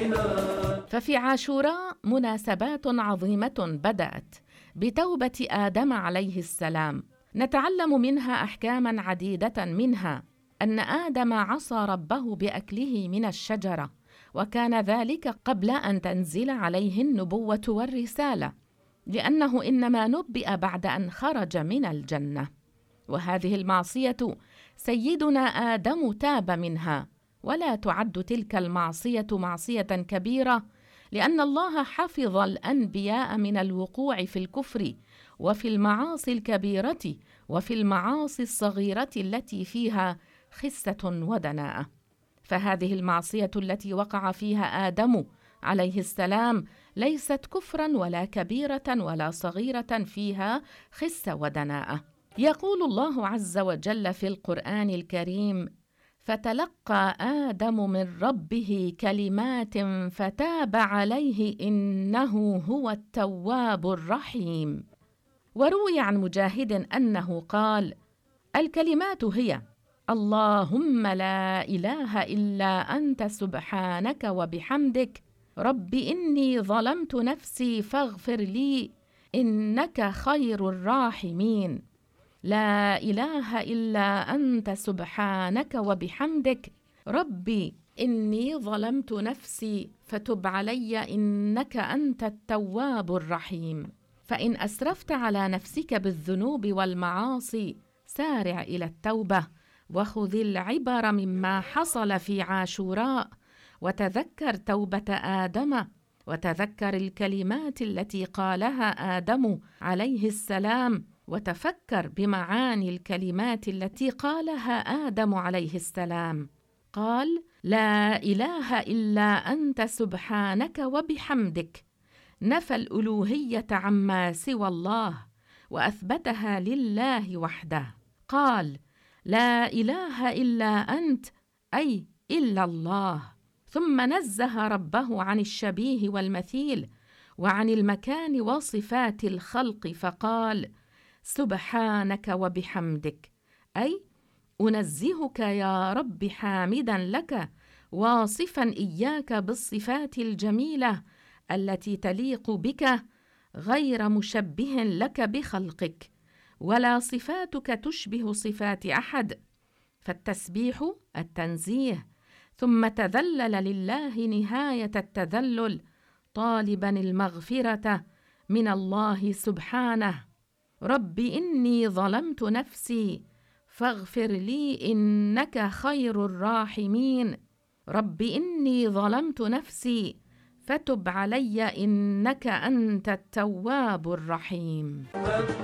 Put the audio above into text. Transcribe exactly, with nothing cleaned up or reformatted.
ففي عاشوراء مناسبات عظيمة بدأت بتوبة آدم عليه السلام، نتعلم منها أحكاماً عديدة، منها أن آدم عصى ربه بأكله من الشجرة، وكان ذلك قبل أن تنزل عليه النبوة والرسالة، لأنه إنما نبئ بعد أن خرج من الجنة. وهذه المعصية سيدنا آدم تاب منها، ولا تعد تلك المعصية معصية كبيرة، لأن الله حفظ الأنبياء من الوقوع في الكفر وفي المعاصي الكبيرة وفي المعاصي الصغيرة التي فيها خسة ودناءة. فهذه المعصية التي وقع فيها آدم عليه السلام ليست كفرا ولا كبيرة ولا صغيرة فيها خسة ودناءة. يقول الله عز وجل في القرآن الكريم: فتلقى آدم من ربه كلمات فتاب عليه إنه هو التواب الرحيم. وروي عن مجاهد أنه قال: الكلمات هي: اللهم لا إله إلا أنت سبحانك وبحمدك، رب إني ظلمت نفسي فاغفر لي إنك خير الراحمين، لا إله إلا أنت سبحانك وبحمدك، ربي إني ظلمت نفسي فتب علي إنك أنت التواب الرحيم. فإن أسرفت على نفسك بالذنوب والمعاصي سارع إلى التوبة، وخذ العبر مما حصل في عاشوراء، وتذكر توبة آدم، وتذكر الكلمات التي قالها آدم عليه السلام، وتفكر بمعاني الكلمات التي قالها آدم عليه السلام. قال: لا إله إلا أنت سبحانك وبحمدك، نفى الألوهية عما سوى الله وأثبتها لله وحده. قال: لا إله إلا أنت، أي إلا الله. ثم نزه ربه عن الشبيه والمثيل وعن المكان وصفات الخلق، فقال: سبحانك وبحمدك، أي أنزهك يا رب حامدا لك واصفا إياك بالصفات الجميلة التي تليق بك، غير مشبه لك بخلقك، ولا صفاتك تشبه صفات أحد. فالتسبيح التنزيه، ثم تذلل لله نهاية التذلل طالبا المغفرة من الله سبحانه: رب إني ظلمت نفسي فاغفر لي إنك خير الراحمين، رب إني ظلمت نفسي فتب علي إنك أنت التواب الرحيم.